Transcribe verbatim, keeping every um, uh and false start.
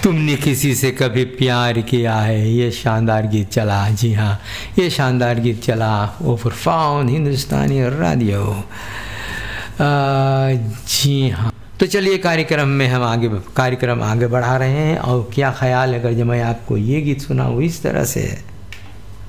तुमने किसी से कभी प्यार किया है, ये शानदार गीत चला। जी हाँ, ये शानदार गीत चला ओवर फाउंड हिंदुस्तानी रेडियो। जी हाँ, तो चलिए कार्यक्रम में हम आगे कार्यक्रम आगे बढ़ा रहे हैं। और क्या ख्याल है अगर जब मैं आपको ये गीत सुनाऊँ इस तरह से।